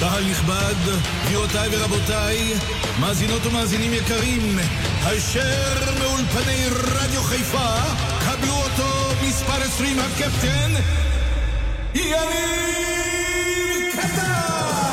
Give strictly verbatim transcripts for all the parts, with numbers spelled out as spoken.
קהל נכבד, גבירותיי ורבותיי, מאזינות ומאזינים יקרים, הישר מאולפני רדיו חיפה, קבלו אותו מספר עשרים הקפטן, יניב קטן.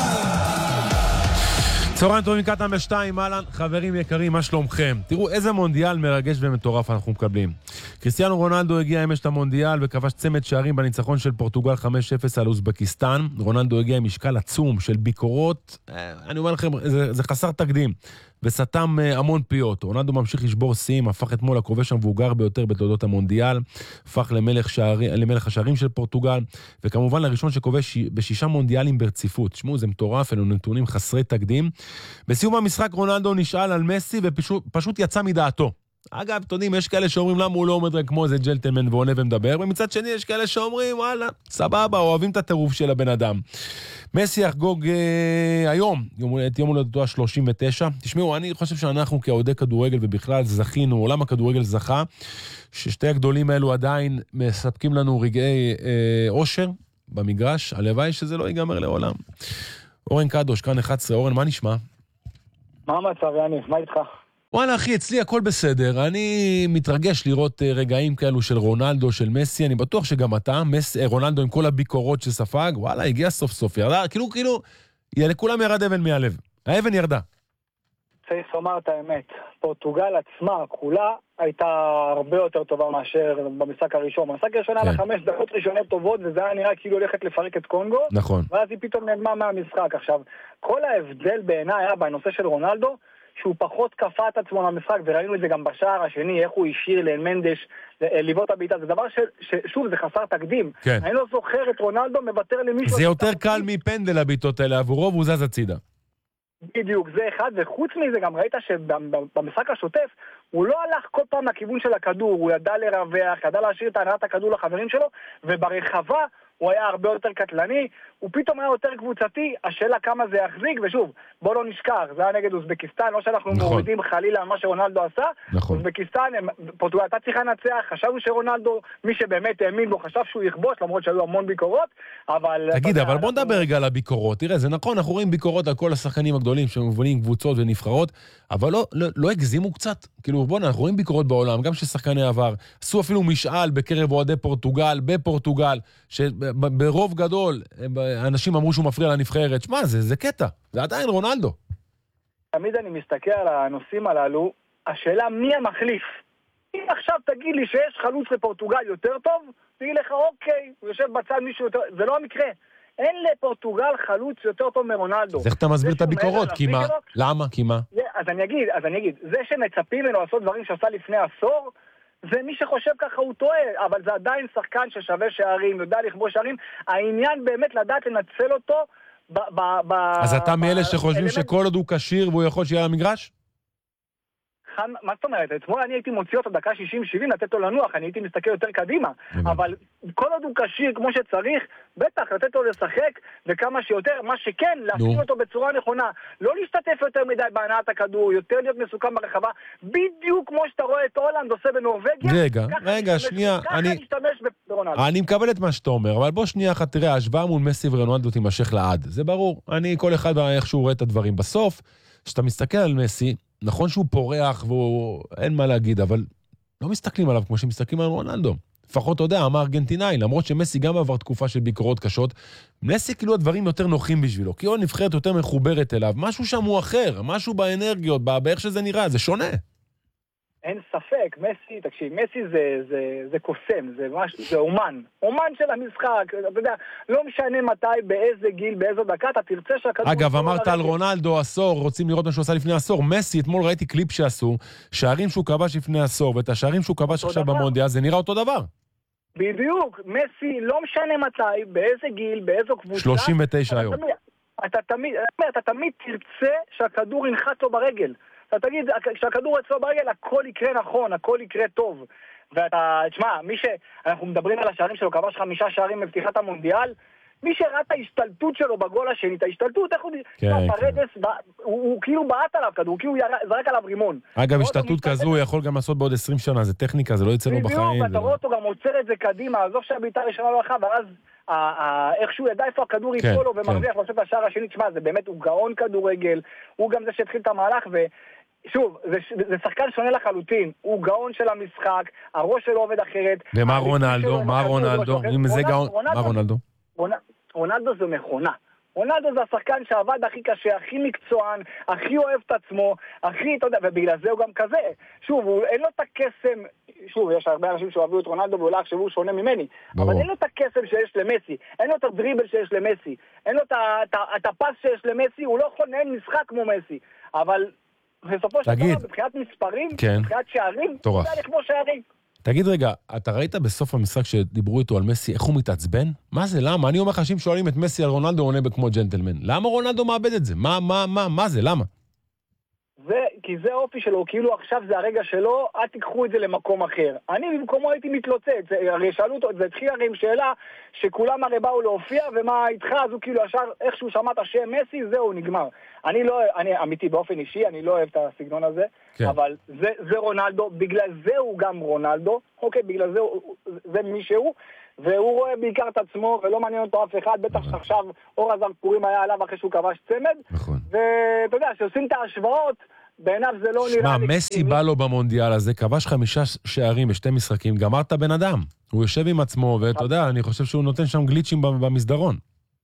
צהריים טובים, קטן בשתיים, אהלן, חברים יקרים, מה שלומכם? תראו איזה מונדיאל מרגש ומטורף אנחנו מקבלים. קריסטיאנו רונלדו הגיע אמש למונדיאל וכבש צמד שערים בניצחון של פורטוגל חמש אפס על אוזבקיסטן. רונלדו הגיע עם משקל עצום של ביקורות, אני אומר לכם, זה, זה חסר תקדים, וסתם המון פיות. רונלדו ממשיך לשבור שיאים, הפך אתמול הכובש המבוגר ביותר בתולדות המונדיאל, הפך למלך, שערי, למלך השערים של פורטוגל, וכמובן לראשון שכובש בשישה מונדיאלים ברציפות. תשמעו, זה מטורף, אלו נתונים חסרי תקדים. בסיום המשחק רונלדו נשאל על מסי ופשוט יצא מדעתו. אגב, אתם יודעים, יש כאלה שאומרים למה הוא לא עומד רק כמו איזה ג'לטלמן ועונה ומדבר, ומצד שני יש כאלה שאומרים, וואלה, סבבה, אוהבים את הטירוף של הבן אדם. מסי יחגוג אה, היום, יום, את יום הולדתו ה-שלושים ותשע. תשמעו, אני חושב שאנחנו כאוהדי כדורגל ובכלל זכינו, עולם הכדורגל זכה, ששתי הגדולים האלו עדיין מספקים לנו רגעי אה, אושר במגרש, הלוואי שזה לא ייגמר לעולם. אורן קדוש, כאן אחת עשרה, אורן, מה נשמע? מה המצב, יניב? מה איתך? וואלה אחי, אצלי הכל בסדר, אני מתרגש לראות רגעים כאלו של רונלדו, של מסי, אני בטוח שגם אתה, מסי, רונלדו עם כל הביקורות שספג, וואלה, הגיע סוף סוף, ירדה, כאילו, כאילו, לכולם ירד אבן מהלב, האבן ירדה. צריך לומר את האמת, פורטוגל עצמה, כולה, הייתה הרבה יותר טובה מאשר במשחק הראשון. במשחק הראשון היה לה חמש דקות ראשונות טובות, וזה היה נראה כאילו הולכת לפרק את קונגו, נכון. ואז היא פתאום נעלמה מהמשחק. עכשיו, כל ההבדל בעיניי היה בנושא של רונלדו, שהוא פחות קפה את עצמו למשחק, וראינו את זה גם בשער השני, איך הוא השאיר לאלמנדש לבעוט הבעיטה, זה דבר ששוב, זה חסר תקדים. כן. אני לא זוכר את רונלדו מוותר למישהו... זה יותר קל מפנדל הבעיטות האלה עבורו, והוא זז הצידה. בדיוק, זה אחד, וחוץ מזה גם ראית שבמשחק השוטף, הוא לא הלך כל פעם לכיוון של הכדור, הוא ידע לרווח, ידע להשאיר את הנעת הכדור לחברים שלו, וברחבה הוא היה הרבה יותר קטלני, הוא פתאום היה יותר קבוצתי, השאלה כמה זה יחזיק, ושוב, בוא לא נשכח, זה היה נגד אוזבקיסטן, לא שאנחנו נכון. מורידים חלילה על מה שרונלדו עשה, נכון. אוזבקיסטן, פורטוגל הייתה צריכה לנצח, חשבנו שרונלדו, מי שבאמת האמין בו, חשב שהוא יכבוש, למרות שהיו המון ביקורות, אבל... תגיד, אבל בוא נדבר רגע על הביקורות, תראה, זה נכון, אנחנו רואים ביקורות על כל השחקנים הגדולים, שמובנים קבוצות ונבחרות, אבל לא, לא, לא הגזימו קצת, כאילו, בוא, אנחנו רואים ביקורות בעולם, גם ששחקני עבר, עשו אפילו משאל בקרב אוהדי פורטוגל, בפורטוגל, שברוב גדול, אנשים אמרו שהוא מפריע לנבחרת. שמה, זה, זה קטע. זה עדיין רונלדו. תמיד אני מסתכל על הנושאים הללו, השאלה מי המחליף? אם עכשיו תגיד לי שיש חלוץ לפורטוגל יותר טוב, תגיד לך, אוקיי, הוא יושב בצד מישהו יותר... זה לא המקרה. אין לפורטוגל חלוץ יותר טוב מרונלדו. אז איך אתה מסביר את הביקורות? כי מה? למה? כי מה? אז אני אגיד, אז אני אגיד, זה שמצפים ממנו לעשות דברים שעשה לפני עשור, זה מי שחושב ככה הוא טועה, אבל זה עדיין שחקן ששווה שערים, יודע לכבוש שערים. העניין באמת לדעת לנצל אותו ב... ב, ב אז אתה מאלה שחושבים שכל עוד הוא קשיר והוא יכול שיהיה למגרש? מה זאת אומרת? אתמול אני הייתי מוציא אותו דקה שישים שבעים לתת לו לנוח, אני הייתי מסתכל יותר קדימה, אבל כל עוד הוא קשיר כמו שצריך, בטח לתת לו לשחק, וכמה שיותר, מה שכן, להכין אותו בצורה נכונה, לא להשתתף יותר מדי בהנעת הכדור, יותר להיות מסוכן ברחבה, בדיוק כמו שאתה רואה את הולנד עושה בנורווגיה. רגע, רגע, שנייה, אני מקבל את מה שאתה אומר, אבל בוא שנייה אחת, תראה, ההשוואה מול מסי ורונלדו תימשך לעד, זה ברור, אני כל אחד איך שהוא רואה את הדברים. בסוף, כשאתה מסתכל על מסי, נכון שהוא פורח והוא... אין מה להגיד, אבל לא מסתכלים עליו כמו שמסתכלים על רונלדו. לפחות, אתה יודע, אמר ארגנטינאי, למרות שמסי גם עבר תקופה של ביקורות קשות, מסי כאילו הדברים יותר נוחים בשבילו, כי הוא נבחרת יותר מחוברת אליו, משהו שם הוא אחר, משהו באנרגיות, באיך שזה נראה, זה שונה. אין ספק, מסי, תקשיב, מסי זה, זה, זה קוסם, זה משהו, זה אומן, אומן של המשחק, אתה יודע, לא משנה מתי, באיזה גיל, באיזו דקה, אתה תרצה שהכדור... אגב, אמרת על רונלדו עשור, רוצים לראות מה שהוא עשה לפני עשור, מסי, אתמול ראיתי קליפ שעשו, שערים שהוא כבש לפני עשור, ואת השערים שהוא כבש עכשיו במונדיאל, זה נראה אותו דבר. בדיוק, מסי, לא משנה מתי, באיזה גיל, באיזו קבוצה... שלושים ותשע היום. אתה תמיד, אתה תמיד תרצה שהכדור ינחת לו ברגל. אתה תגיד, כשהכדור אצלו ברגל, הכל יקרה נכון, הכל יקרה טוב. ואתה, תשמע, מי שאנחנו מדברים על השערים שלו, כבש חמישה שערים בפתיחת המונדיאל, מי שראה את ההשתלטות שלו בגול השני, את ההשתלטות, איך הוא... כן, פרדס, כן. הוא, הוא כאילו בעט עליו כדור, הוא כאילו זרק עליו רימון. אגב, השתלטות כזו הוא יכול גם לעשות בעוד עשרים שנה, זה טכניקה, זה לא יצא לו בחיים. בדיוק, ואתה רואה אותו גם עוצר את זה קדימה, עזוב שהביתה ראשונה לא הלכה, ואז איך שהוא ידע איפה הכדור ייפול לו ומרוויח לעשות את השער השני, תשמע, זה באמת, הוא גאון כדורגל, הוא גם זה שהתחיל את המהלך, ושוב, זה, זה שחקן שונה לחלוטין, הוא גאון של המשחק, הראש שלו עובד אחרת. ומה רונלדו? מה רונלדו? אם זה גאון, מה רונלדו? רונלדו זה מכונה. רונלדו זה השחקן שעבד הכי קשה, הכי מקצוען, הכי אוהב את עצמו, הכי, אתה יודע, ובגלל זה הוא גם כזה. שוב, הוא, אין לו את הקסם, שוב, יש הרבה אנשים שאוהבו את רונלדו ואולי חשבו שונה ממני, ברור. אבל אין לו את הקסם שיש למסי, אין לו את הדריבל שיש למסי, אין לו את, את, את הפס שיש למסי, הוא לא יכול לנהל משחק כמו מסי, אבל בסופו של דבר, מבחינת מספרים, כן. מבחינת שערים, הוא יודע לכמו שערים. תגיד רגע, אתה ראית בסוף המשחק שדיברו איתו על מסי, איך הוא מתעצבן? מה זה? למה? אני אומר לך, שאם שואלים את מסי על רונלדו, הוא עונה כמו ג'נטלמן. למה רונלדו מאבד את זה? מה, מה, מה, מה זה? למה? זה, כי זה האופי שלו, כאילו עכשיו זה הרגע שלו, אל תיקחו את זה למקום אחר. אני במקומו הייתי מתלוצץ, הרי שאלו אותו, זה התחיל הרי עם שאלה שכולם הרי באו להופיע, ומה איתך, אז הוא כאילו ישר, איכשהו שמע את השם מסי, זהו, נגמר. אני לא, אני אמיתי באופן אישי, אני לא אוהב את הסגנון הזה, כן. אבל זה, זה רונלדו, בגלל זה הוא גם רונלדו, אוקיי, בגלל זה זה מישהו, והוא רואה בעיקר את עצמו, ולא מעניין אותו אף אחד, בטח שעכשיו אור הזרקורים היה עליו אחרי שהוא כבש צמד, נכון. ואתה יודע, שעושים את ההשוואות, בעיניו זה לא נראה... שמע, מסי בא לו במונדיאל הזה, כבש חמישה שערים בשתי משחקים, גמר את הבן אדם. הוא יושב עם עצמו, ואתה יודע, אני חושב שהוא נותן שם גליצ'ים במסדרון.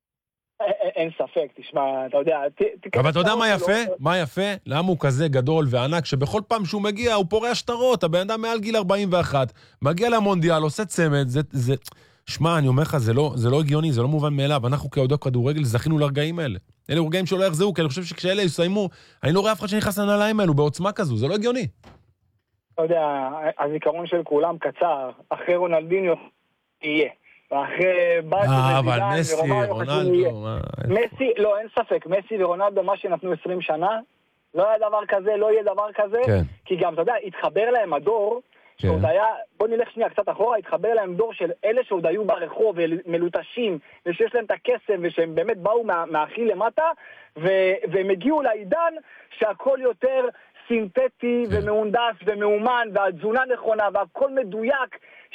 אין ספק, תשמע, אתה יודע... אבל אתה יודע מה יפה? מה יפה? למה הוא כזה גדול וענק, שבכל פעם שהוא מגיע, הוא פורע שטרות, הבן אדם מעל גיל ארבעים ואחת, מגיע למונדיאל, עושה צמד, זה... זה... שמע, אני אומר לך, זה לא, זה לא הגיוני, זה לא מובן מאליו. אנחנו כאוהדי כדורגל זכינו לרגעים האלה. אלה רגעים שלא יחזרו, כי אני חושב שכשאלה יסיימו, אני לא רואה אף אחד שנכנס לנעליים האלו בעוצמה כזו, זה לא הגיוני. אתה יודע, הזיכרון של כולם קצר, אחרי רונלדיניו יהיה. ואחרי באזל אבל מסי, רונלדו... מסי, לא, אין ספק, מסי ורונלדו, מה שנתנו עשרים שנה, לא היה דבר כזה, לא יהיה דבר כזה, כי גם, אתה יודע, התחבר להם הדור, שעוד היה, בוא נלך שנייה קצת אחורה, התחבר להם דור של אלה שעוד היו ברחוב ומלוטשים, ושיש להם את הכסף, ושהם באמת באו מה, מהכי למטה, ו- והם הגיעו לעידן שהכל יותר סינתטי ומהונדס ומאומן, והתזונה נכונה, והכל מדויק,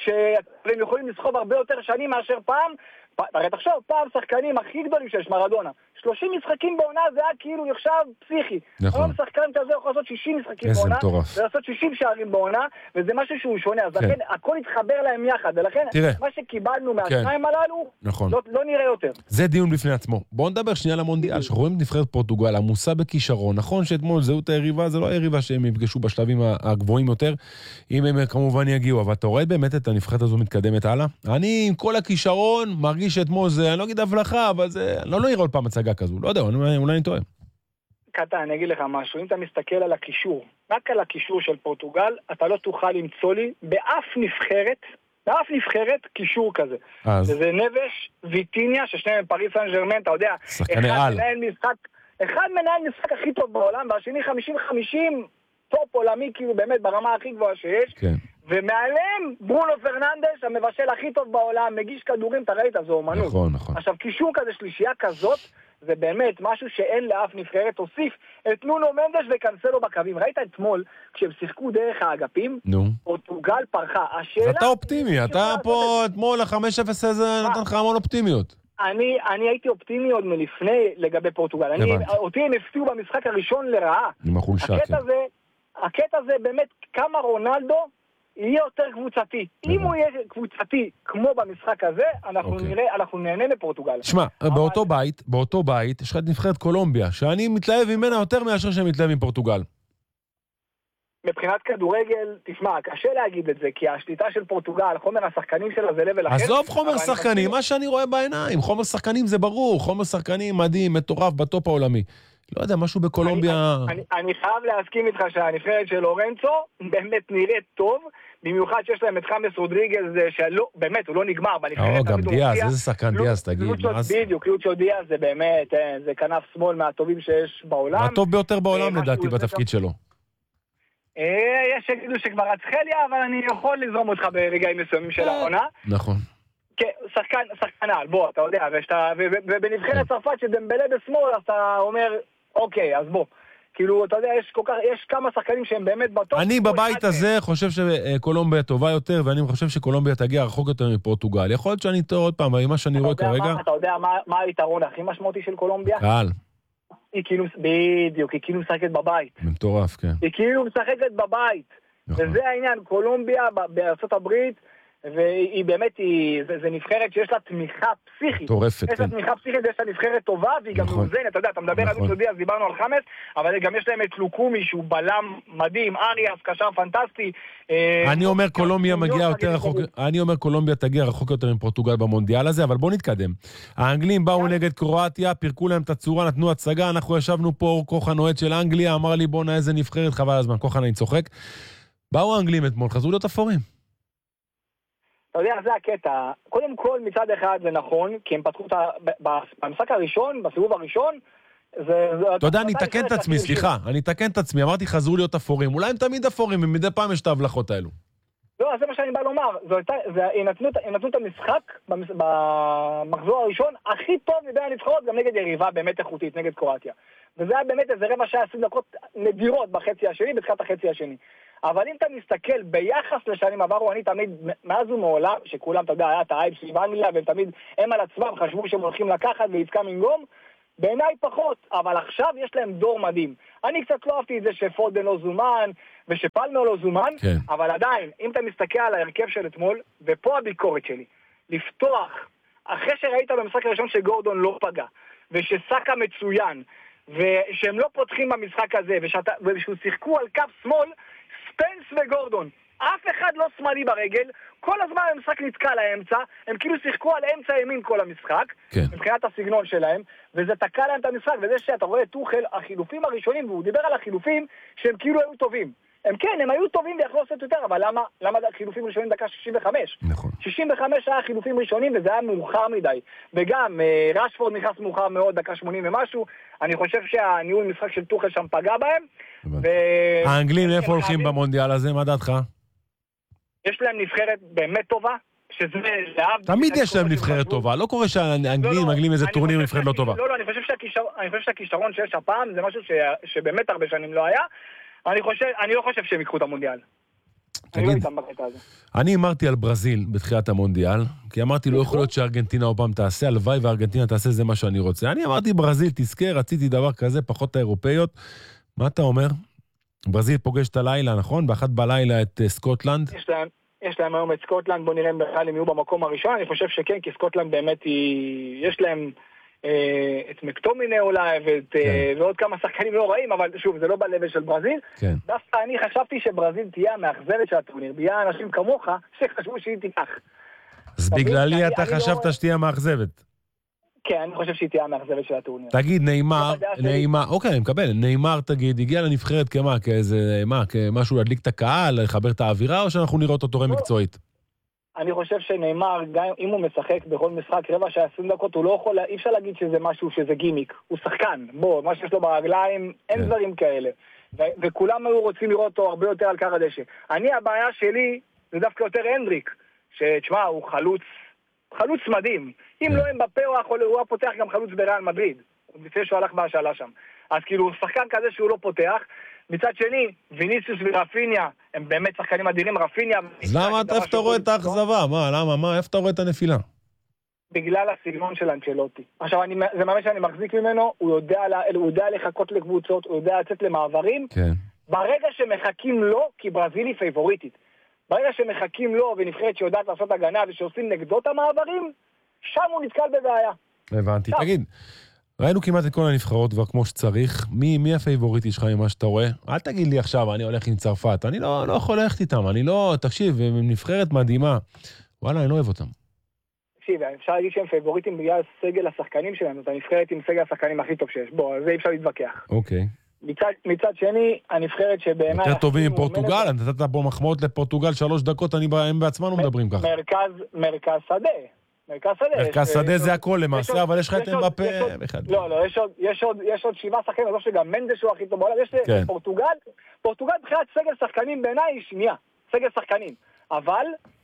שהם יכולים לסחוב הרבה יותר שנים מאשר פעם. הרי תחשוב, פעם שחקנים הכי גדולים שיש, מרדונה, שלושים משחקים בעונה זה היה כאילו נחשב פסיכי. נכון. היום שחקן כזה יכול לעשות שישים משחקים בעונה, ולעשות שישים שערים בעונה, וזה משהו שהוא שונה, אז לכן הכל התחבר להם יחד, ולכן מה שקיבלנו מהשניים הללו, לא נראה יותר. זה דיון בפני עצמו. בואו נדבר שנייה למונדיאל, שאנחנו רואים את נבחרת פורטוגל, עמוסה בכישרון, נכון שאתמול זהות היריבה, זה לא היריבה שהם יפגשו בשלבים הגבוהים יותר, אם הם כמובן יגיעו, אבל אתה רואה באמת את הנבחרת הזו מתקדמת הלאה? אני עם כל הכישרון מרגיש שאתמול זה, אני לא אגיד הבלחה, אבל זה, לא נראה עוד פעם הצגה כזו, לא יודע, אולי אני טועה. קטע, אני אגיד לך משהו, אם אתה מסתכל על הקישור, רק על הקישור של פורטוגל, אתה לא תוכל למצוא לי באף נבחרת, באף נבחרת קישור כזה. אז... וזה נבש, ויטיניה, ששניהם פריס סן ז'רמן, אתה יודע, שחקני על. משחק, אחד מנהל משחק הכי טוב בעולם, והשני חמישים חמישים, טופ עולמי, כאילו באמת ברמה הכי גבוהה שיש. כן. ומעליהם ברונו פרננדש, המבשל הכי טוב בעולם, מגיש כדורים, אתה ראית, זו אומנות. נכון, נכון. עכשיו, קישור כזה, שלישייה כזאת, זה באמת משהו שאין לאף נבחרת. הוסיף את נונו מנדש וקנסלו בקווים. ראית אתמול, כשהם שיחקו דרך האגפים, נו. פורטוגל פרחה. השאלה... אתה אופטימי, אתה פה אתמול ל-חמש אפס הזה נתן לך המון אופטימיות. אני, אני הייתי אופטימי עוד מלפני לגבי פורטוגל. אני, אותי הם הפתיעו במשחק הראשון לרעה. עם החולשה, הקטע הזה, הקטע הזה באמת, כמה רונלדו יהיה יותר קבוצתי. אם הוא יהיה קבוצתי כמו במשחק הזה, אנחנו נראה, אנחנו נהנה מפורטוגל. שמע, באותו בית, באותו בית, יש לך את נבחרת קולומביה, שאני מתלהב ממנה יותר מאשר שאני מתלהב עם פורטוגל. מבחינת כדורגל, תשמע, קשה להגיד את זה, כי השליטה של פורטוגל, חומר השחקנים שלה זה לבל אחר. עזוב חומר שחקנים, מה שאני רואה בעיניים, חומר שחקנים זה ברור, חומר שחקנים מדהים, מטורף, בטופ העולמי. לא יודע, משהו בקולומביה... אני, אני, אני חייב להסכים איתך שהנבחרת של לורנצו באמת נראית טוב, במיוחד שיש להם את חמאס רודריגז, שלא, באמת, הוא לא נגמר. או, גם דיאז, איזה שחקן דיאז, תגיד. בדיוק, לוצ'ו דיאז זה באמת, זה כנף שמאל מהטובים שיש בעולם. הטוב ביותר בעולם לדעתי בתפקיד שלו. יש שיגידו שכבר רצחליה, אבל אני יכול לזרום אותך ברגעים מסוימים של העונה. נכון. כן, שחקן, שחקן על, בוא, אתה יודע, ובנבחרת צרפת שדמבלה בשמאל, אז אתה אומר, אוקיי, אז בוא. כאילו, אתה יודע, יש כל כך, יש כמה שחקנים שהם באמת בטוב. אני בבית הזה חושב שקולומביה טובה יותר, ואני חושב שקולומביה תגיע רחוק יותר מפורטוגל. יכול להיות שאני טועה עוד פעם, אבל מה שאני רואה כרגע... אתה יודע מה היתרון הכי משמעותי של קולומביה? קהל. היא כאילו, בדיוק, היא כאילו משחקת בבית. מטורף, כן. היא כאילו משחקת בבית. וזה העניין, קולומביה בארצות הברית, והיא באמת, זה, זה נבחרת שיש לה תמיכה פסיכית. טורפת, יש לה תמיכה פסיכית, יש לה נבחרת טובה, והיא גם מאוזנת, אתה יודע, אתה מדבר על אוטודי, אז דיברנו על חמאס, אבל גם יש להם את לוקומי, שהוא בלם מדהים, אריאס, קשר פנטסטי. אני אומר קולומביה מגיעה יותר רחוק, אני אומר קולומביה תגיע רחוק יותר עם פורטוגל במונדיאל הזה, אבל בוא נתקדם. האנגלים באו נגד קרואטיה, פירקו להם את הצורה, נתנו הצגה, אנחנו ישבנו פה, כוחן אוהד של אנגליה, אמר לי בוא נע איזה נבחרת, חבל הזמן, כוחן אני צוחק. באו האנגלים אתמול, חזרו להיות אפורים. אתה יודע, זה הקטע. קודם כל, מצד אחד זה נכון, כי הם פתחו את ה... במשחק הראשון, בסיבוב הראשון, זה... אתה יודע, אני אתקן את עצמי, סליחה, אני אתקן את עצמי, אמרתי חזרו להיות אפורים, אולי הם תמיד אפורים, ומדי פעם יש את ההבלחות האלו. לא, זה מה שאני בא לומר, הם נתנו את המשחק במחזור הראשון הכי טוב מבין הנבחרות, גם נגד יריבה באמת איכותית, נגד קרואטיה. וזה היה באמת איזה רבע שעה עשרים דקות נדירות בחצי השני, בתחילת החצי השני. אבל אם אתה מסתכל ביחס לשנים עברו, אני תמיד, מאז ומעולם, שכולם, אתה יודע, היה את האייב סביב אנגליה, והם תמיד, הם על עצמם חשבו שהם הולכים לקחת ויצקה מנגום, בעיניי פחות, אבל עכשיו יש להם דור מדהים. אני קצת לא אהבתי את זה שפודן לא זומן, ושפלמר לא זומן, כן. אבל עדיין, אם אתה מסתכל על ההרכב של אתמול, ופה הביקורת שלי, לפתוח, אחרי שראית במשחק הראשון שגורדון לא פגע, ושסקה מצוין, ושהם לא פותחים במשחק הזה, ושאתה, ושהוא שיחקו על קו שמאל, ספנס וגורדון, אף אחד לא שמאלי ברגל, כל הזמן המשחק נתקע לאמצע, הם כאילו שיחקו על אמצע ימין כל המשחק, כן. מבחינת הסגנון שלהם, וזה תקע להם את המשחק, וזה שאתה רואה תוכל, החילופים הראשונים, והוא דיבר על החילופים שהם כאילו היו טובים. הם כן, הם היו טובים ויכלו לעשות יותר, אבל למה, למה חילופים ראשונים דקה שישים וחמש? נכון. שישים וחמש היה חילופים ראשונים, וזה היה מאוחר מדי. וגם, רשפורד נכנס מאוחר מאוד, דקה שמונים ומשהו, אני חושב שהניהול משחק של תוכל שם פגע בהם. ו... האנגלים איפה הולכים במונדיאל הזה? מה דעתך? יש להם נבחרת באמת טובה, שזה... תמיד יש להם נבחרת טובה, לא קורה שהאנגלים מגלים איזה טורניר נבחרת לא טובה. לא, לא, אני חושב שהכישרון שיש הפעם זה משהו שבאמת הרבה שנים לא היה. אני חושב, אני לא חושב שהם יקחו את המונדיאל. תגיד, אני אמרתי על ברזיל בתחילת המונדיאל, כי אמרתי לא יכול להיות שארגנטינה או פעם תעשה, הלוואי וארגנטינה תעשה זה מה שאני רוצה. אני אמרתי ברזיל, תזכה, רציתי דבר כזה, פחות האירופאיות. מה אתה אומר? ברזיל פוגש את הלילה, נכון? באחת בלילה את סקוטלנד. יש להם, יש להם היום את סקוטלנד, בוא נראה אם בכלל הם יהיו במקום הראשון. אני חושב שכן, כי סקוטלנד באמת היא... יש להם... את מקטומיני אולי, ועוד כמה שחקנים לא רעים, אבל שוב, זה לא בלבל של ברזיל. דווקא אני חשבתי שברזיל תהיה המאכזבת של הטורניר, תהיה אנשים כמוך שחשבו שהיא תיקח. אז בגללי אתה חשבת שתהיה המאכזבת. כן, אני חושב שהיא תהיה המאכזבת של הטורניר. תגיד, ניימר, ניימר, אוקיי, אני מקבל, ניימר תגיד, הגיע לנבחרת כמה, כאיזה, מה, כמשהו להדליק את הקהל, לחבר את האווירה, או שאנחנו נראה אותו תורם מקצועית? אני חושב שניימר, גם אם הוא משחק בכל משחק רבע שעה עשרים דקות, הוא לא יכול, אי אפשר להגיד שזה משהו, שזה גימיק. הוא שחקן. בוא, מה שיש לו ברגליים, אין כן. דברים כאלה. ו- וכולם היו רוצים לראות אותו הרבה יותר על קר הדשא. אני, הבעיה שלי, זה דווקא יותר הנדריק, שתשמע, הוא חלוץ, חלוץ מדהים. אם כן. לא הם בפה, הוא הפותח גם חלוץ בריאל מדריד. לפני שהוא הלך בהשאלה שם. אז כאילו, הוא שחקן כזה שהוא לא פותח, מצד שני, ויניסיוס ורפיניה, הם באמת שחקנים אדירים, רפיניה... אז למה איפה אתה רואה את האכזבה? מה, למה, מה, איפה אתה רואה את הנפילה? בגלל הסגנון של אנצ'לוטי. עכשיו, זה ממש שאני מחזיק ממנו, הוא יודע לחכות לקבוצות, הוא יודע לצאת למעברים. כן. ברגע שמחכים לו, כי ברזיל היא פייבוריטית, ברגע שמחכים לו ונבחרת שיודעת לעשות הגנה ושעושים נגדו את המעברים, שם הוא נתקל בבעיה. הבנתי, תגיד. ראינו כמעט את כל הנבחרות כבר כמו שצריך. מי, מי הפייבוריטי שלך ממה שאתה רואה? אל תגיד לי עכשיו, אני הולך עם צרפת. אני לא, לא יכול ללכת איתם. אני לא, תקשיב, הם נבחרת מדהימה. וואלה, אני לא אוהב אותם. תקשיב, אפשר להגיד שהם פייבוריטים בגלל סגל השחקנים שלנו. אתה נבחרת עם סגל השחקנים הכי טוב שיש. בוא, זה אפשר להתווכח. אוקיי. מצד, מצד שני, הנבחרת שבאמת... יותר טובים עם פורטוגל? נתת פה מחמאות לפורטוגל שלוש דקות, אני, הם בעצמם לא מדברים ככה. מרכז, מרכז שדה. מרכז שדה. מרכז שדה זה הכל למעשה, אבל יש לך את אמבפה... לא, לא, יש עוד שבעה שחקנים, אני חושב שגם מנדש הוא הכי טוב בעולם, יש פורטוגל, פורטוגל בחירת סגל שחקנים בעיניי היא שנייה, סגל שחקנים, אבל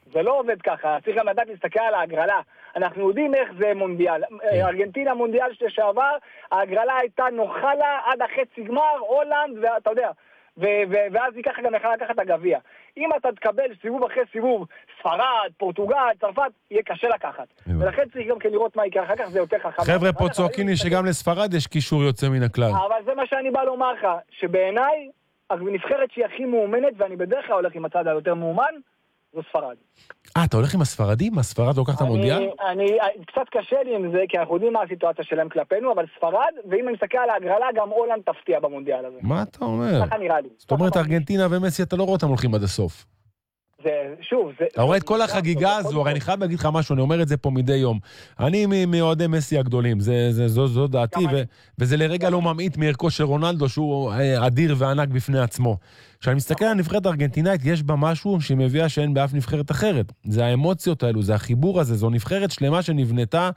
זה לא עובד ככה, צריך גם לדעת להסתכל על ההגרלה. אנחנו יודעים איך זה מונדיאל. ארגנטינה מונדיאל שעבר, ההגרלה הייתה נוחה לה עד החצי גמר, הולנד, ואתה יודע, ואז היא ככה גם יכולה לקחת את הגביע. אם אתה תקבל סיבוב אחרי סיבוב, ספרד, פורטוגל, צרפת, יהיה קשה לקחת. ולכן צריך גם כן לראות מה יקרה אחר כך, זה יותר חכם. חבר'ה פה צועקים לי שגם לספרד יש קישור יוצא מן הכלל. אבל זה מה שאני בא לומר לך, שבעיניי, הנבחרת שהיא הכי מאומנת, ואני בדרך כלל הולך עם הצד היותר מאומן, זו ספרד. אה, אתה הולך עם הספרדים? הספרד לוקח את המונדיאל? אני, קצת קשה לי עם זה, כי אנחנו יודעים מה הסיטואציה שלהם כלפינו, אבל ספרד, ואם אני מסתכל על ההגרלה, גם הולנד תפתיע במונדיאל הזה. מה אתה אומר? ככה נראה לי. זאת אומרת, ארגנטינה ומסי, אתה לא רואה אותם הולכים עד הסוף. זה, שוב, זה... אתה רואה את כל החגיגה הזו, הרי אני חייב להגיד לך משהו, אני אומר את זה פה מדי יום. אני מאוהדי מסי הגדולים, זו דעתי, וזה לרגע לא ממעיט מערכו של רונלדו, שהוא אדיר וענק בפני עצמו. כשאני מסתכל על הנבחרת הארגנטינאית, יש בה משהו שמביאה שאין באף נבחרת אחרת. זה האמוציות האלו, זה החיבור הזה, זו נבחרת שלמה שנבנתה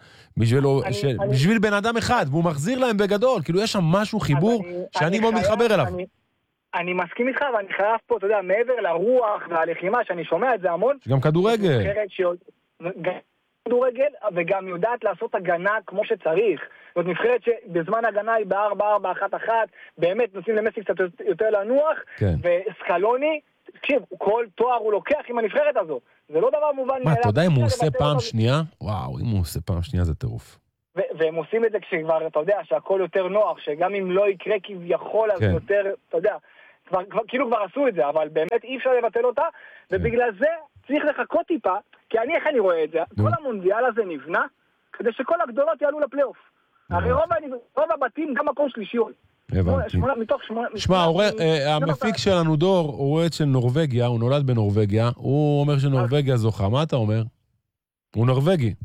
בשביל בן אדם אחד, והוא מחזיר להם בגדול, כאילו יש שם משהו חיבור שאני מאוד מתחבר אליו. אני מסכים איתך, ואני חייב פה, אתה יודע, מעבר לרוח והלחימה, שאני שומע את זה המון. גם כדורגל. גם כדורגל, וגם יודעת לעשות הגנה כמו שצריך. זאת נבחרת שבזמן הגנה היא בארבע, ארבע, אחת, אחת, באמת נוסעים למסי קצת יותר לנוח, וסקלוני, תקשיב, כל תואר הוא לוקח עם הנבחרת הזו. זה לא דבר מובן מאליו. מה, אתה יודע אם הוא עושה פעם שנייה? וואו, אם הוא עושה פעם שנייה זה טירוף. והם עושים את זה כשכבר, אתה יודע, שהכל יותר נוח, שגם אם לא יקרה כביכול, אז יותר, אתה יודע, כבר, כבר, כאילו כבר עשו את זה, אבל באמת אי אפשר לבטל אותה, ובגלל זה צריך לחכות טיפה, כי אני, איך אני רואה את זה? כל המונדיאל הזה נבנה, כדי שכל הגדולות יעלו לפלייאוף. הרי רוב הבתים גם מקום שלישי. הבנתי. שמע, המפיק שלנו דור, הוא אוהד של נורווגיה, הוא נולד בנורווגיה, הוא אומר שנורווגיה זוכה, מה אתה אומר? הוא נורווגי.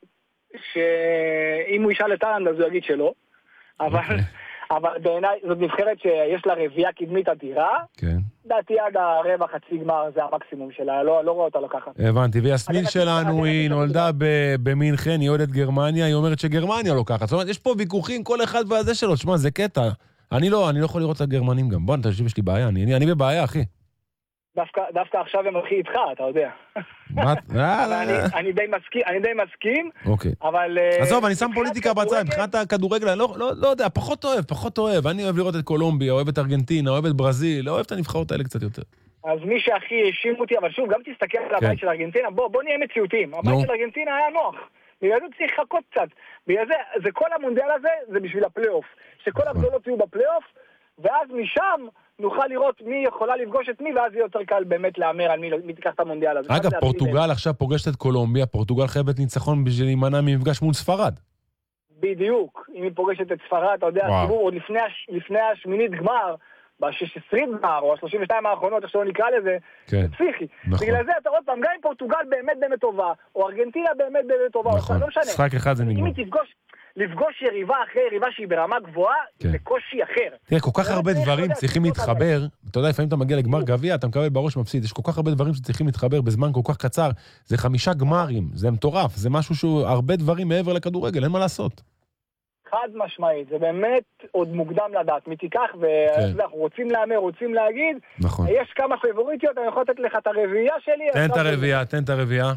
שאם הוא ישאל את טלנד אז הוא יגיד שלא, אבל... אבל בעיניי זאת נבחרת שיש לה רביעה קדמית אדירה. כן. דעתי עד הרבע חצי גמר זה המקסימום שלה, לא, לא רואה אותה לקחת. הבנתי, ויסמין שלנו היא נולדה במינכן, היא אוהדת גרמניה, היא אומרת שגרמניה לוקחת. זאת אומרת, יש פה ויכוחים, כל אחד והזה שלו, תשמע, זה קטע. אני לא, אני לא יכול לראות את הגרמנים גם. בוא, תקשיב, יש לי בעיה, אני, אני בבעיה, אחי. דווקא, דווקא עכשיו הם הכי איתך, אתה יודע. מה? אני די מסכים, אני די מסכים, אוקיי. אבל... עזוב, אני שם פוליטיקה בצד, מבחינת הכדורגל, אני לא יודע, פחות אוהב, פחות אוהב. אני אוהב לראות את קולומביה, אוהב את ארגנטינה, אוהב את ברזיל, אוהב את הנבחרות האלה קצת יותר. אז מי שהכי האשים אותי, אבל שוב, גם תסתכל על הבית של ארגנטינה, בוא נהיה מציאותיים. הבית של ארגנטינה היה נוח. בגלל זה צריך לחכות קצת. בגלל זה, זה כל המונדיאל הזה, זה בשביל הפלייאוף. שכל הגדולות יהיו בפלייאוף, ואז משם נוכל לראות מי יכולה לפגוש את מי, ואז יהיה יותר קל באמת לאמר על מי, מי תיקח את המונדיאל הזה. אגב, פורטוגל עכשיו פוגשת את קולומביה, פורטוגל חייבת ניצחון בשביל להימנע ממפגש מול ספרד. בדיוק, אם היא פוגשת את ספרד, אתה יודע, הסיבוב עוד לפני, לפני השמינית גמר, ב-שש עשרים גמר, או ה-שלושים ושתיים האחרונות, איך שלא נקרא לזה, כן. זה פסיכי. נכון. בגלל זה אתה עוד פעם, גם אם פורטוגל באמת באמת טובה, או ארגנטינה באמת באמת טובה, נכון. לא משנה. שחק אחד זה נגמר. אם היא תפגוש, לפגוש יריבה אחרי יריבה שהיא ברמה גבוהה, כן. זה קושי אחר. תראה, כל כך הרבה דברים צריכים להתחבר, אתה יודע, לפעמים אתה מגיע לגמר גביע, אתה מקבל בראש מפסיד, יש כל כך הרבה דברים שצריכים להתחבר בזמן כל כך קצר, זה חמישה גמרים, זה מטורף, זה משהו שהוא הרבה דברים מעבר לכדורגל, אין מה לעשות. חד משמעית, זה באמת עוד מוקדם לדעת, מי תיקח, ואנחנו רוצים לאמר, רוצים להגיד, נכון. יש כמה פייבוריטיות, אני יכול לתת לך את הרביעייה שלי. תן את הרביעייה, תן את הרביעייה.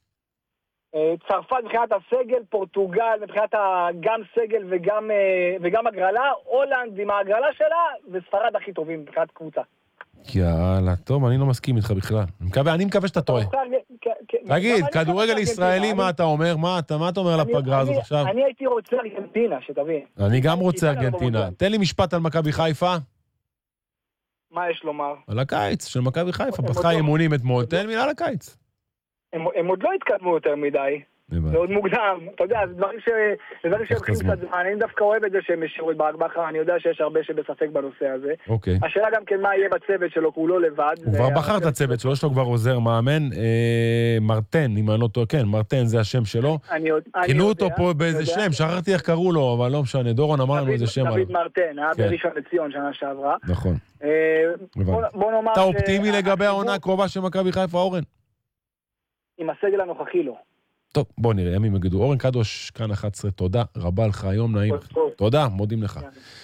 צרפת מבחינת הסגל, פורטוגל מבחינת גם סגל וגם, וגם הגרלה, הולנד עם ההגרלה שלה, וספרד הכי טובים מבחינת קבוצה. יאללה, טוב, אני לא מסכים איתך בכלל. אני מקווה שאתה טועה. תגיד, כדורגל ישראלי, מה אתה אומר? מה אתה אומר לפגרה הזאת עכשיו? אני הייתי רוצה ארגנטינה, שתבין. אני גם רוצה ארגנטינה. תן לי משפט על מכבי חיפה. מה יש לומר? על הקיץ של מכבי חיפה. פתחה אימונים אתמול, תן מילה על הקיץ. הם עוד לא התקדמו יותר מדי. זה עוד מוקדם, אתה יודע, זה דברים שהולכים קצת זמן, אני דווקא אוהב את זה שהם ישירו את ברק בכר, אני יודע שיש הרבה שבספק בנושא הזה. אוקיי. השאלה גם כן מה יהיה בצוות שלו, כי הוא לא לבד. הוא כבר בחר את הצוות שלו, יש לו כבר עוזר מאמן, מרטן, אם אני לא טועה, כן, מרטן זה השם שלו. כינו אותו פה באיזה שם, שכחתי איך קראו לו, אבל לא משנה, דורון אמר לנו איזה שם. דוד מרטן, היה בראשון לציון שנה שעברה. נכון. בוא נאמר... אתה אופטימי לגבי העונה הקרובה של מכבי חיפה, אורן? עם הסגל הנוכחי לו. טוב, בוא נראה, ימים יגידו. אורן קדוש, כאן אחת עשרה, תודה רבה לך, היום נעים. תודה, מודים לך.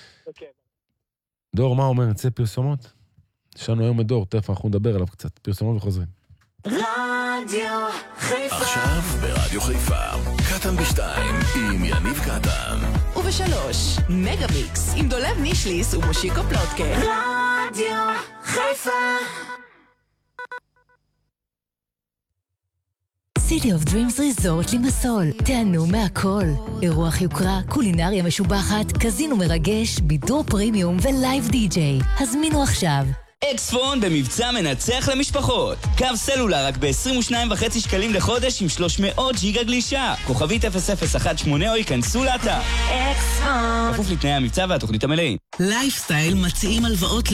דור, מה אומר? נצא פרסומות? יש לנו היום את דור, תכף אנחנו נדבר עליו קצת. פרסומות וחוזרים. רדיו חיפה. עכשיו ברדיו חיפה, קטן בשתיים עם יניב קטן. ובשלוש, מגה מיקס עם דולב נישליס ומושיקו פלוטקה. רדיו חיפה. City of Dreams Resort לימסול, תענו מהכל. אירוח יוקרה, קולינריה משובחת, קזינו מרגש, בידור פרימיום ולייב די-ג'יי. הזמינו עכשיו. אקספון במבצע מנצח למשפחות. קו סלולר רק ב-עשרים ושניים וחצי שקלים לחודש עם שלוש מאות ג'יגה גלישה. כוכבית אפס אפס אחת שמונה או ייכנסו לאתר. אקספון. כפוף לתנאי המבצע והתוכנית המלאים. לייפסטייל מציעים הלוואות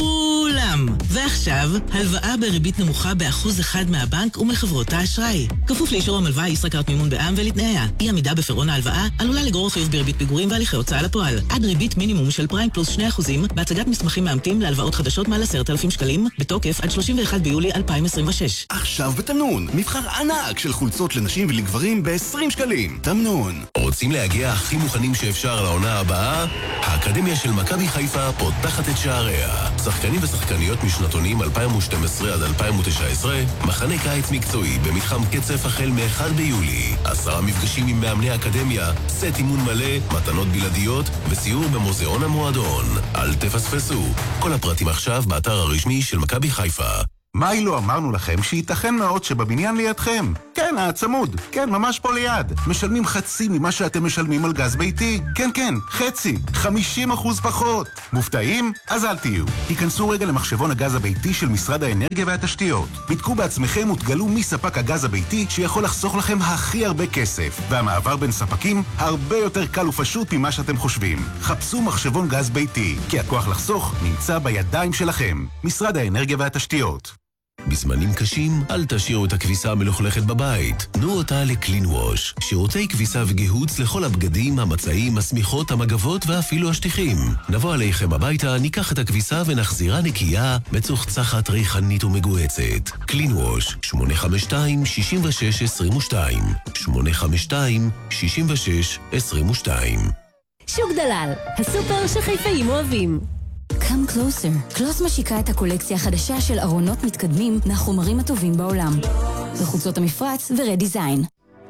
לכולם. ועכשיו, הלוואה בריבית נמוכה באחוז אחד מהבנק ומחברות האשראי. כפוף לאישור המלווה ישראכרט מימון בע"מ ולתנאיה. אי עמידה בפירעון ההלוואה עלולה לגרור חיוב בריבית פיגורים והליכי הוצאה לפועל. עד ריבית מינימום של פריים פלוס שני אחוזים בהצגת מסמכים מאמתים להלוואות חדשות מעל עשרת אלפים שקלים, בתוקף עד שלושים ואחד ביולי אלפיים עשרים ושש. עכשיו בתמנון, מבחר ענק של חולצות לנשים ולגברים ב-עשרים שקלים. תמנון. רוצים להגיע הכי מוכנים שאפשר לעונה הבאה? האקדמיה של מכבי חיפה פותחת את שעריה. שחקנים ושחקניות משנתונים אלפיים ושתים עשרה עד אלפיים ותשע עשרה, מחנה קיץ מקצועי במתחם קצף החל מ-אחד ביולי. עשרה מפגשים עם מאמני האקדמיה, סט אימון מלא, מתנות בלעדיות וסיור במוזיאון המועדון. אל תפספסו. כל הפרטים עכשיו באתר הרשמי של מכבי חיפה. מה אילו אמרנו לכם שייתכן מאוד שבבניין לידכם? כן, הצמוד. כן, ממש פה ליד. משלמים חצי ממה שאתם משלמים על גז ביתי. כן, כן, חצי. חמישים אחוז פחות. מופתעים? אז אל תהיו. היכנסו רגע למחשבון הגז הביתי של משרד האנרגיה והתשתיות. בדקו בעצמכם ותגלו מי ספק הגז הביתי שיכול לחסוך לכם הכי הרבה כסף. והמעבר בין ספקים הרבה יותר קל ופשוט ממה שאתם חושבים. חפשו מחשבון גז ביתי, כי הכוח לחסוך נמצא בידיים שלכם. משרד האנרגיה והתשתיות. בזמנים קשים, אל תשאירו את הכביסה המלוכלכת בבית. תנו אותה לקלין ווש. שירותי כביסה וגיהוץ לכל הבגדים, המצעים, השמיכות, המגבות ואפילו השטיחים. נבוא עליכם הביתה, ניקח את הכביסה ונחזירה נקייה, מצוחצחת, ריחנית ומגועצת. קלין ווש, שמונה חמש שתיים שש שש עשרים ושתיים. שמונה חמש שתיים שש שש עשרים ושתיים. שוק דלל, הסופר שחיפאים אוהבים. Come Closer. קלוס משיקה את הקולקציה החדשה של ארונות מתקדמים מהחומרים הטובים בעולם. בחוצות המפרץ ורדיזיין.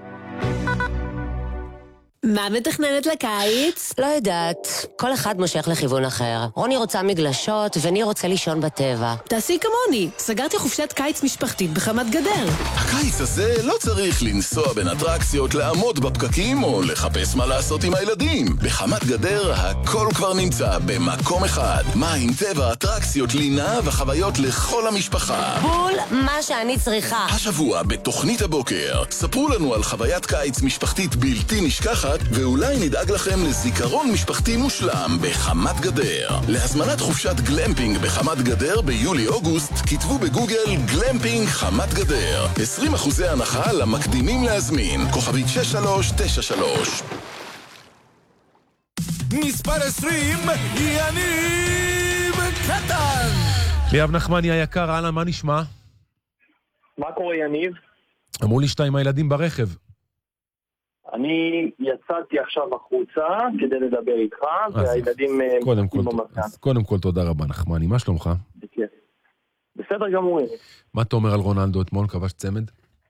מה מתכננת לקיץ? לא יודעת, כל אחד מושך לכיוון אחר. רוני רוצה מגלשות וני רוצה לישון בטבע. תעשי כמוני, סגרתי חופשת קיץ משפחתית בחמת גדר. הקיץ הזה לא צריך לנסוע בין אטרקציות, לעמוד בפקקים או לחפש מה לעשות עם הילדים. בחמת גדר הכל כבר נמצא במקום אחד. מים, טבע, אטרקציות, לינה וחוויות לכל המשפחה. בול מה שאני צריכה. השבוע בתוכנית הבוקר ספרו לנו על חוויית קיץ משפחתית בלתי נשכחת, ואולי נדאג לכם לזיכרון משפחתי מושלם בחמת גדר. להזמנת חופשת גלמפינג בחמת גדר ביולי-אוגוסט, כתבו בגוגל גלמפינג חמת גדר. עשרים אחוזי הנחה למקדימים להזמין. כוכבית שש שלוש תשע שלוש. מספר עשרים, יניב קטן. ליאב נחמני היקר, אהלן, מה נשמע? מה קורה יניב? אמרו לי שאתה עם הילדים ברכב. אני יצאתי עכשיו החוצה כדי לדבר איתך, והילדים קודם כל, אז קודם כל תודה רבה נחמני, מה שלומך? בסדר גמור. מה אתה אומר על רונלדו אתמול, כבש צמד?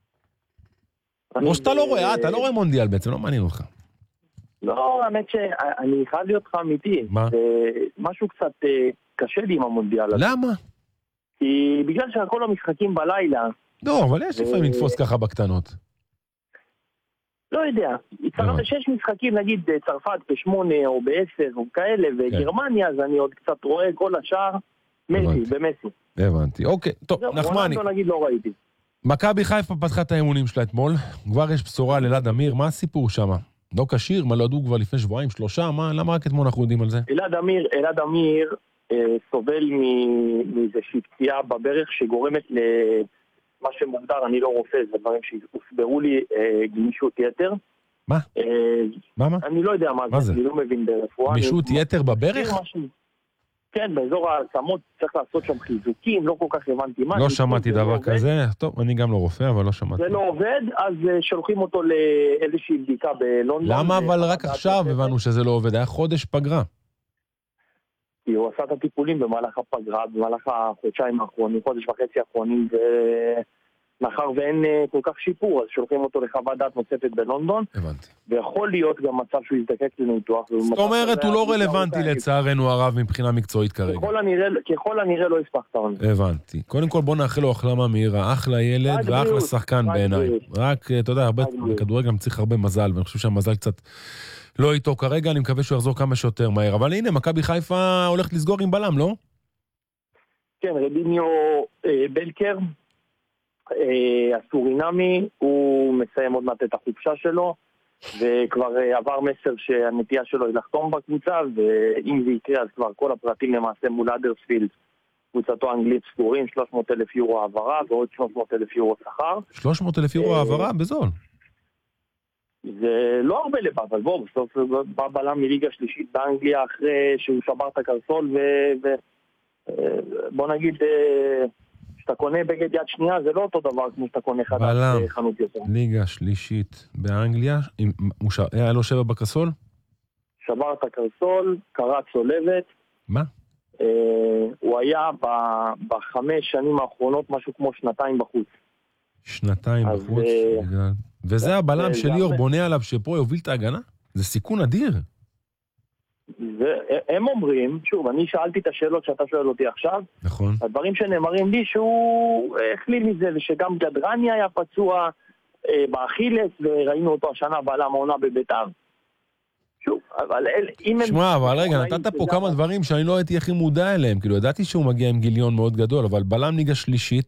או שאתה לא רואה, אתה לא רואה מונדיאל בעצם, לא מעניין אותך. לא, האמת שאני חייב להיות לך אמיתי. מה? משהו קצת קשה לי עם המונדיאל. למה? כי בגלל שהכל המשחקים בלילה. לא, אבל יש לפעמים לתפוס ככה בקטנות. לא יודע, יצטרך שש משחקים, נגיד צרפת בשמונה או בעשר או כאלה, וגרמניה, אז אני עוד קצת רואה כל השאר מסי, במסי. הבנתי, אוקיי, טוב, נחמני. רונלדו נגיד לא ראיתי. מכבי חיפה פתחה את האימונים שלה אתמול, כבר יש בשורה על אלעד אמיר, מה הסיפור שם? לא קשיר, מה לא ידעו כבר לפני שבועיים, שלושה, מה, למה רק אתמול אנחנו יודעים על זה? אלעד אמיר, אלעד אמיר אה, סובל מאיזושהי פציעה בברך שגורמת ל... מה שמוגדר, אני לא רופא, זה דברים שהוסברו לי, אה, גמישות יתר. מה? אה, מה, מה? אני לא יודע מה, מה זה, זה? אני לא מבין ברפואה. גמישות אני... יתר בברך? כן, באזור העצמות צריך לעשות שם חיזוקים, לא כל כך הבנתי מה. לא שמעתי דבר לא כזה, עובד. טוב, אני גם לא רופא, אבל לא שמעתי. זה לא עובד, אז שולחים אותו לאיזושהי בדיקה בלונדון. למה אבל רק עכשיו הבנו שזה לא עובד? היה חודש פגרה. כי הוא עשה את הטיפולים במהלך הפגרה, במהלך החודשיים האחרונים, חודש וחצי האחרונים, מאחר ואין כל כך שיפור, אז שולחים אותו לחוות דעת נוספת בלונדון. הבנתי. ויכול להיות גם מצב שהוא יזדקק לניתוח. זאת אומרת, הוא לא רלוונטי לצערנו הרב מבחינה מקצועית כרגע. ככל הנראה לא יספח את העונה. הבנתי. קודם כל בוא נאחל לו החלמה מהירה, אחלה ילד ואחלה שחקן בעיניי. רק, אתה יודע, בכדורגל גם צריך הרבה מזל, ואני חושב שהמזל קצת לא איתו כרגע, אני מקווה שהוא יחזור כמה שיותר מהר. אבל הנה, מכבי חיפה הולכת לסגור עם בלם, לא? כן, רביניו בלקר, הסורינמי, הוא מסיים עוד מעט את החופשה שלו, וכבר עבר מסר שהנטייה שלו היא לחתום בקבוצה, ואם זה יקרה אז כבר כל הפרטים למעשה מול אדרספילד, קבוצתו האנגלית סגורים, שלוש מאות אלף יורו העברה ועוד שלוש מאות אלף יורו שכר. שלוש מאות אלף יורו העברה? בזול. זה לא הרבה לבא, אבל בוא, בסוף בא בלם מליגה שלישית באנגליה אחרי שהוא שבר את הקרסול, ובוא נגיד שאתה קונה בגד יד שנייה, זה לא אותו דבר כמו שאתה קונה חדש בחנות יותר. ליגה שלישית באנגליה, היה לו שבר בקרסול? שבר את הקרסול, קרע צולבת. מה? הוא היה בחמש שנים האחרונות משהו כמו שנתיים בחוץ. שנתיים בחוץ? וזה הבלם של ליאור בונה עליו שפה יוביל את ההגנה? זה סיכון אדיר. הם אומרים, שוב, אני שאלתי את השאלות שאתה שואל אותי עכשיו. נכון. הדברים שנאמרים לי שהוא החליל מזה, ושגם גדרני היה פצוע באכילס, וראינו אותו השנה בלם העונה בביתר. שוב, אבל אם הם... שמע, אבל רגע, נתת פה כמה דברים שאני לא הייתי הכי מודע אליהם. כאילו, ידעתי שהוא מגיע עם גיליון מאוד גדול, אבל בלם ליגה שלישית,